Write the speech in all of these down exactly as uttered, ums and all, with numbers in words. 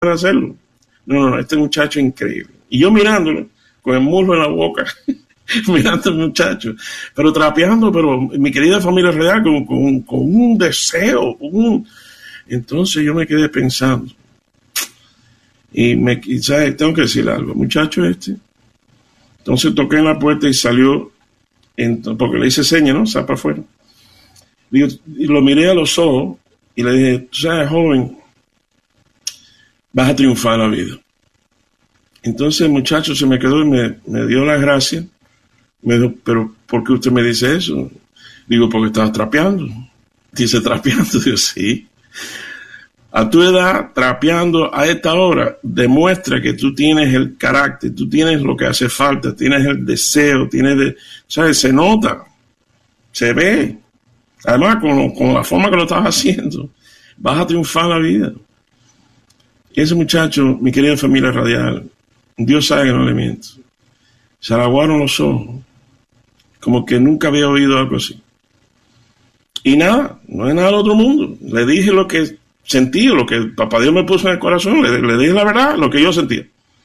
hacerlo. No, no, no, este muchacho es increíble. Y yo mirándolo, con el muslo en la boca, mirando al muchacho, pero trapeando, pero mi querida familia real, con, con, con un deseo. Un... Entonces yo me quedé pensando. Y me quizás tengo que decir algo, muchacho este. Entonces toqué en la puerta y salió, en, porque le hice seña, ¿no? Sal para afuera. Digo, y lo miré a los ojos y le dije, tú sabes, joven, vas a triunfar en la vida. Entonces el muchacho se me quedó y me, me dio las gracias. Me dijo, pero ¿por qué usted me dice eso? Digo, porque estabas trapeando. Dice, trapeando. Digo, sí. A tu edad, trapeando a esta hora, demuestra que tú tienes el carácter, tú tienes lo que hace falta, tienes el deseo, tienes, de, ¿sabes? Se nota, se ve. Además, con, con la forma que lo estás haciendo, vas a triunfar en la vida. Y ese muchacho, mi querida familia radial, Dios sabe que no le miento. Se le aguaron los ojos, como que nunca había oído algo así. Y nada, no es nada del otro mundo. Le dije lo que sentí, lo que Papá Dios me puso en el corazón, le, le dije la verdad, lo que yo sentía.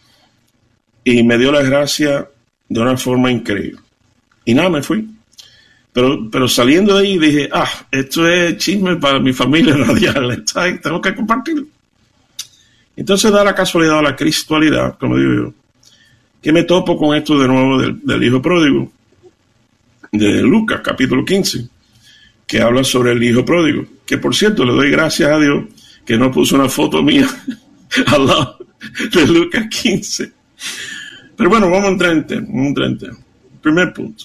Y me dio la gracia de una forma increíble. Y nada, me fui. Pero, pero saliendo de ahí dije, ah, esto es chisme para mi familia radial, tengo que compartirlo. Entonces da la casualidad o la cristualidad, como digo yo, que me topo con esto de nuevo del, del hijo pródigo, de Lucas, capítulo quince, que habla sobre el hijo pródigo, que por cierto le doy gracias a Dios que no puso una foto mía al lado de Lucas quince. Pero bueno, vamos a entrar en tema, vamos a entrar en tema. Primer punto.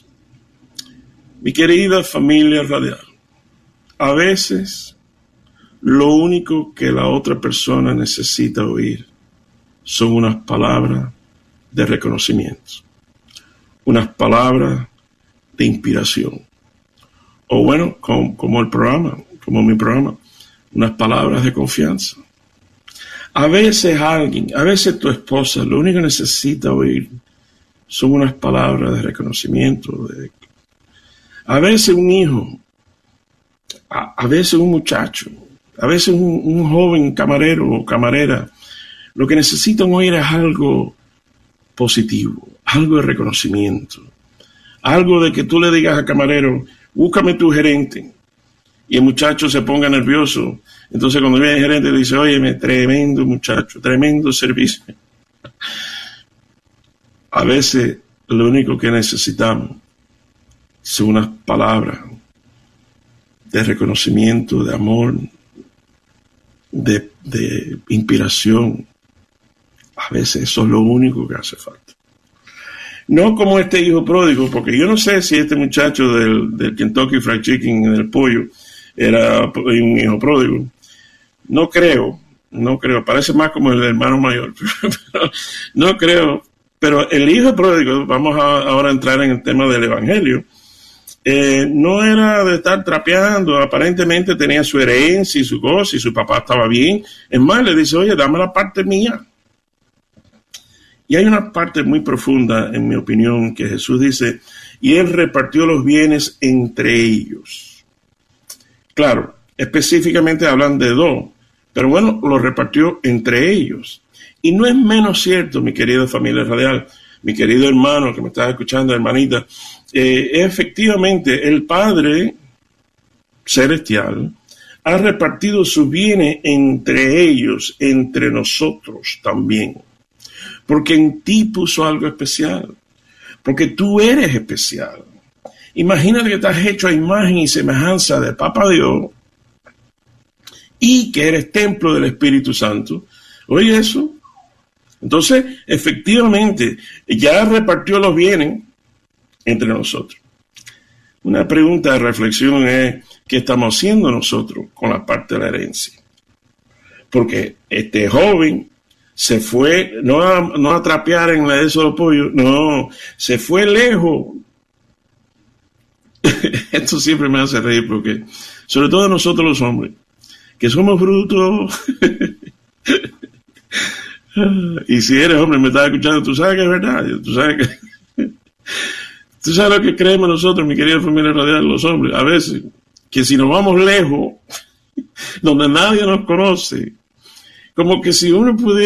Mi querida familia radial, a veces lo único que la otra persona necesita oír son unas palabras de reconocimiento, unas palabras de inspiración, o bueno, como, como el programa, como mi programa, unas palabras de confianza. A veces alguien, a veces tu esposa, lo único que necesita oír son unas palabras de reconocimiento. De, a veces un hijo, a, a veces un muchacho, a veces un, un joven camarero o camarera, lo que necesitan oír es algo positivo, algo de reconocimiento, algo de que tú le digas al camarero, búscame tu gerente, y el muchacho se ponga nervioso. Entonces cuando viene el gerente le dice, óyeme, tremendo muchacho, tremendo servicio. A veces lo único que necesitamos son unas palabras de reconocimiento, de amor, de, de inspiración. A veces eso es lo único que hace falta. No como este hijo pródigo, porque yo no sé si este muchacho del, del Kentucky Fried Chicken, del pollo, era un hijo pródigo. No creo, no creo. Parece más como el hermano mayor. Pero no creo. Pero el hijo pródigo, vamos a, ahora a entrar en el tema del evangelio, eh, no era de estar trapeando. Aparentemente tenía su herencia y su cosa, y su papá estaba bien. Es más, le dice, oye, dame la parte mía. Y hay una parte muy profunda, en mi opinión, que Jesús dice, y Él repartió los bienes entre ellos. Claro, específicamente hablan de dos, pero bueno, los repartió entre ellos. Y no es menos cierto, mi querida familia radial, mi querido hermano que me estás escuchando, hermanita, eh, efectivamente el Padre Celestial ha repartido sus bienes entre ellos, entre nosotros también. Porque en ti puso algo especial, porque tú eres especial. Imagínate que estás hecho a imagen y semejanza de Papá Dios y que eres templo del Espíritu Santo. Oye eso. Entonces, efectivamente, ya repartió los bienes entre nosotros. Una pregunta de reflexión es, ¿qué estamos haciendo nosotros con la parte de la herencia? Porque este joven se fue, no a, no a trapear en la de esos pollos, no, se fue lejos. Esto siempre me hace reír porque, sobre todo nosotros los hombres, que somos brutos. Y si eres hombre, me estás escuchando, tú sabes que es verdad, tú sabes que, tú sabes lo que creemos nosotros, mi querida familia radial, los hombres, a veces, que si nos vamos lejos, donde nadie nos conoce, como que si uno pudiera